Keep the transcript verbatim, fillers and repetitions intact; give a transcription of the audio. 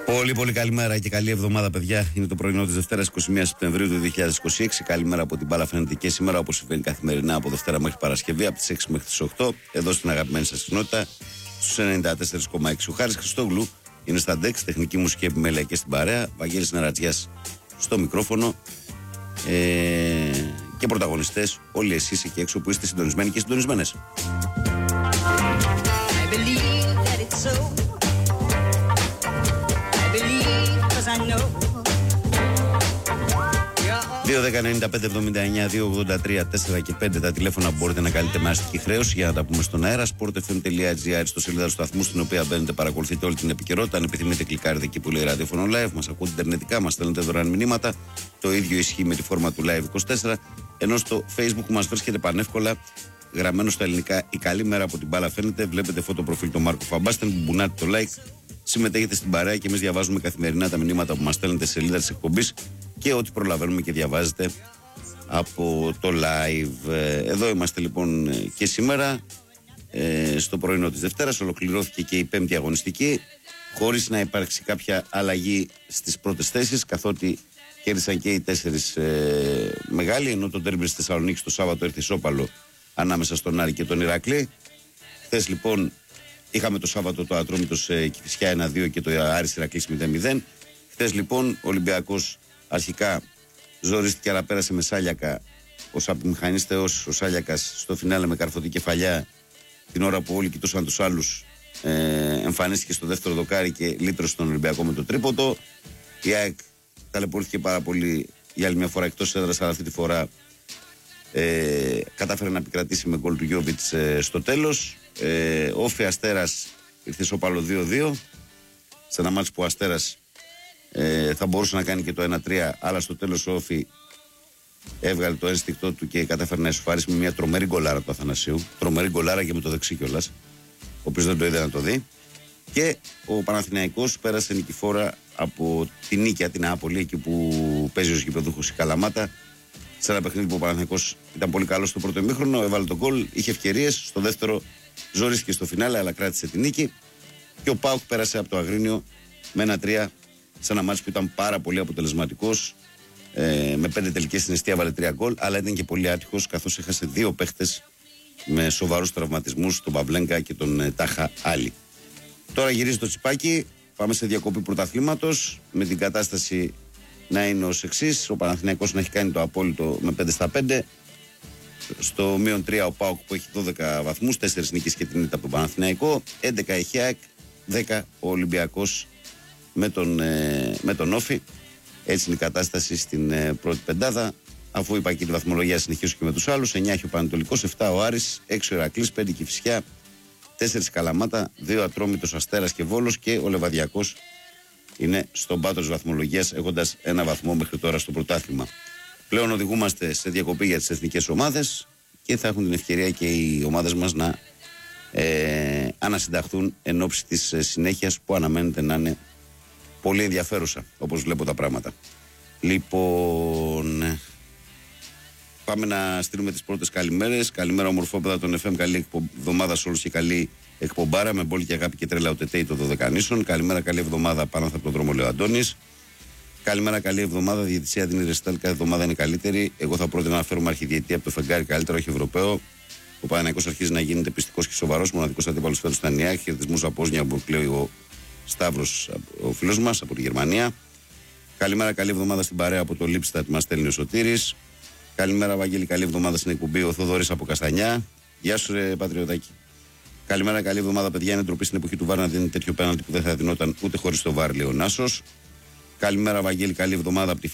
Πολύ πολύ καλημέρα και καλή εβδομάδα, παιδιά. Είναι το πρωινό της Δευτέρας εικοστή πρώτη Σεπτεμβρίου του δύο χιλιάδες είκοσι έξι. Καλημέρα από την μπάλα φαίνεται και σήμερα, όπως συμβαίνει καθημερινά από Δευτέρα μέχρι Παρασκευή, από τις έξι μέχρι τις οκτώ, εδώ στην αγαπημένη σας κοινότητα, στους ενενήντα τέσσερα κόμμα έξι. Ο Χάρης Χριστόγλου είναι στα ντεξ, τεχνική μουσική επιμέλεια και στην παρέα. Βαγγέλης Νερατζιάς στο μικρόφωνο. Ε, και πρωταγωνιστές, όλοι εσείς εκεί έξω που είστε συντονισμένοι και συντονισμένες. δύο δέκα ενενήντα πέντε εβδομήντα εννιά δύο ογδόντα τρία τέσσερα και πέντε τα τηλέφωνα που μπορείτε να κάνετε με αστική χρέωση για να τα πούμε στον αέρα. sportfm.gr στο σελίδα του σταθμού, στην οποία μπαίνετε, παρακολουθείτε όλη την επικαιρότητα. Αν επιθυμείτε, κλικάρετε εκεί που λέει ραδιόφωνο live. Μας ακούτε ιντερνετικά, μας στέλνετε δωρεάν μηνύματα. Το ίδιο ισχύει με τη φόρμα του live είκοσι τέσσερα. Ενώ στο Facebook μας βρίσκεται πανεύκολα γραμμένο στα ελληνικά η καλή μέρα από την μπάλα φαίνεται. Βλέπετε φωτοπροφίλ του Μάρκο Φαμπάστεν, που μπουνάτε το like. Συμμετέχετε στην παρέα και εμείς διαβάζουμε καθημερινά τα μηνύματα που μας στέλνετε σε σελίδα της εκπομπής και ό,τι προλαβαίνουμε και διαβάζετε από το live. Εδώ είμαστε λοιπόν και σήμερα, ε, στο πρωινό της Δευτέρας. Ολοκληρώθηκε και η πέμπτη αγωνιστική, χωρίς να υπάρξει κάποια αλλαγή στις πρώτες θέσεις, καθότι κέρδισαν και οι τέσσερις ε, μεγάλοι, ενώ το ντέρμπι στη Θεσσαλονίκη το Σάββατο έρθει ισόπαλο ανάμεσα στον Άρη και τον Ηρακλή. Χθες λοιπόν είχαμε το Σάββατο το Ατρόμητος ε, Κηφισιά ένα δύο και το Άρης Ηρακλής μηδέν μηδέν. Χθες λοιπόν ο Ολυμπιακός αρχικά ζορίστηκε, αλλά πέρασε με Σάλιακα ως απομηχανής θεός ο Σάλιακας στο φινάλε με καρφωτή κεφαλιά, την ώρα που όλοι κοιτούσαν τους άλλους. ε, εμφανίστηκε στο δεύτερο δοκάρι και λύτρωσε τον Ολυμπιακό με το τρίποντο. Η ΑΕΚ ταλαιπωρήθηκε πάρα πολύ για άλλη μια φορά εκτός έδρας, αλλά αυτή τη φορά ε, κατάφερε να επικρατήσει με γκολ του Γιόβιτς ε, στο τέλος. ε, Όφι Αστέρας ήρθε σοπάλο δύο δύο σε ένα μάτς που ο Αστέρας Ε, θα μπορούσε να κάνει και το ένα τρία, αλλά στο τέλος ο Όφι έβγαλε το ένστικτό του και κατάφερε να ισοφαρίσει με μια τρομερή γκολάρα του Αθανασίου. Τρομερή γκολάρα και με το δεξί κιόλας, ο οποίος δεν το είδε να το δει. Και ο Παναθηναϊκός πέρασε νικηφόρα από την νίκη την Νεάπολη, εκεί που παίζει ο γηπεδούχος η Καλαμάτα, σε ένα παιχνίδι που ο Παναθηναϊκός ήταν πολύ καλός στο πρώτο ημίχρονο, έβαλε τον γκολ, είχε ευκαιρίες. Στο δεύτερο ζορίστηκε στο φινάλε, αλλά κράτησε την νίκη. Και ο ΠΑΟΚ πέρασε από το Αγρίνιο με ένα τρία, σε ένα μάτς που ήταν πάρα πολύ αποτελεσματικός. Ε, με πέντε τελικές στην εστία βάλε τρία γκολ, αλλά ήταν και πολύ άτυχος, καθώς έχασε δύο παίχτες με σοβαρούς τραυματισμούς, τον Παυλέγκα και τον ε, Τάχα Άλλη. Τώρα γυρίζει το τσιπάκι, πάμε σε διακοπή πρωταθλήματος, με την κατάσταση να είναι ως εξής: ο Παναθηναϊκός να έχει κάνει το απόλυτο με πέντε στα πέντε, στο μείον τρία ο ΠΑΟΚ που έχει δώδεκα βαθμούς, τέσσερις νίκες και την ήττα από τον Παναθηναϊκό, έντεκα η ΑΕΚ, δέκα ο Ολυμπιακός με τον, ε, με τον Όφι. Έτσι είναι η κατάσταση στην ε, πρώτη πεντάδα. Αφού είπα και τη βαθμολογία, συνεχίσω και με τους άλλους. εννιά έχει ο Πανετολικός, επτά ο Άρης, έξι ο Ηρακλής, πέντε η Κηφισιά, τέσσερα Καλαμάτα, δύο Ατρόμητος, Αστέρας και Βόλος, και ο Λεβαδιακός είναι στον πάτο της βαθμολογίας, έχοντας ένα βαθμό μέχρι τώρα στο πρωτάθλημα. Πλέον οδηγούμαστε σε διακοπή για τις εθνικές ομάδες και θα έχουν την ευκαιρία και οι ομάδες μας να ε, ανασυνταχθούν εν ώψη της ε, συνέχειας που αναμένεται να είναι πολύ ενδιαφέρουσα, όπως βλέπω τα πράγματα. Λοιπόν, πάμε να στείλουμε τις πρώτες καλημέρες. Καλημέρα ομορφόπεδα των εφ εμ, καλή εβδομάδα σε όλους και καλή εκπομπάρα, με μπόλη και αγάπη και τρέλα ο Τετέι των Δωδεκανήσων. Καλημέρα, καλή εβδομάδα πάνω από τον δρόμο, λέει ο Αντώνης. Καλημέρα, καλή εβδομάδα. Διαιτησία δίνει ρεστάλ, κάθε εβδομάδα είναι καλύτερη. Εγώ θα πρότεινα να φέρουμε αρχιδιαιτή από το φεγγάρι, καλύτερο, όχι Ευρωπαίο. Ο Παναθηναϊκός αρχίζει να γίνεται πιστικός και σοβαρός. Μοναδικός αντίπαλος φέτος στα Νιάκ. Χαιρετισμούς από Όσνια που κλαίει ο Σταύρος, ο φίλος μας από τη Γερμανία. Καλημέρα, καλή εβδομάδα στην παρέα από το Λίπστατ, μας στέλνει ο Σωτήρης. Καλημέρα, Βαγγέλη, καλή εβδομάδα στην εκπομπή, ο Θοδωρής από Καστανιά. Γεια σου, ρε πατριωτάκι. Καλημέρα, καλή εβδομάδα, παιδιά. Είναι ντροπή στην εποχή του Βάρ να δίνει τέτοιο πέναλτι που δεν θα δινόταν ούτε χωρίς το Βάρ, λέει ο Νάσος. Καλημέρα, Βαγγέλη, καλή εβδομάδα από τη